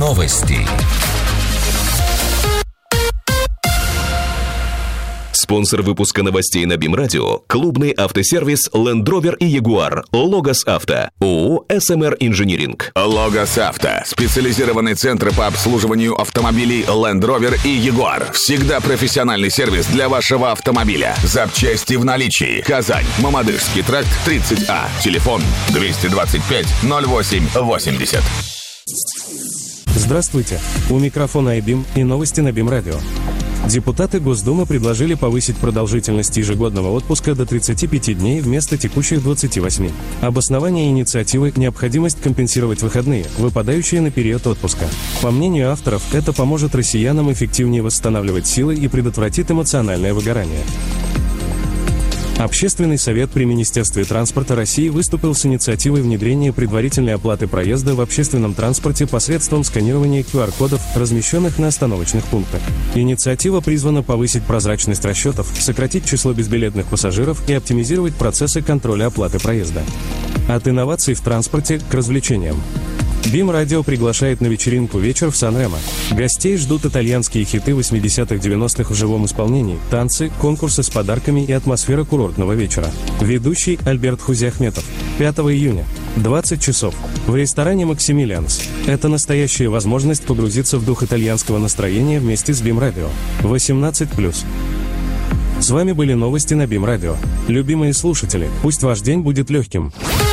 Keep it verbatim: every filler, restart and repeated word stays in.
Новости. Спонсор выпуска новостей на БИМ-радио – клубный автосервис Land Rover и Jaguar, Логос Авто, ООО эс эм эр Инжиниринг. Логос Авто – специализированный центр по обслуживанию автомобилей Land Rover и Jaguar. Всегда профессиональный сервис для вашего автомобиля. Запчасти в наличии. Казань, Мамадышский тракт, тридцать А. Телефон двести двадцать пять ноль восемь восемьдесят. Здравствуйте. У микрофона айбим и новости на БИМ-радио. Депутаты Госдумы предложили повысить продолжительность ежегодного отпуска до тридцати пяти дней вместо текущих двадцати восьми. Обоснование инициативы – необходимость компенсировать выходные, выпадающие на период отпуска. По мнению авторов, это поможет россиянам эффективнее восстанавливать силы и предотвратит эмоциональное выгорание. Общественный совет при Министерстве транспорта России выступил с инициативой внедрения предварительной оплаты проезда в общественном транспорте посредством сканирования ку ар-кодов, размещенных на остановочных пунктах. Инициатива призвана повысить прозрачность расчетов, сократить число безбилетных пассажиров и оптимизировать процессы контроля оплаты проезда. От инноваций в транспорте к развлечениям. БИМ-радио приглашает на вечеринку «Вечер в Сан-Ремо». Гостей ждут итальянские хиты восьмидесятых-девяностых в живом исполнении, танцы, конкурсы с подарками и атмосфера курортного вечера. Ведущий Альберт Хузи-Ахметов. пятого июня. двадцать часов. В ресторане «Максимилианс». Это настоящая возможность погрузиться в дух итальянского настроения вместе с БИМ-радио. восемнадцать плюс. С вами были новости на БИМ-радио. Любимые слушатели, пусть ваш день будет легким.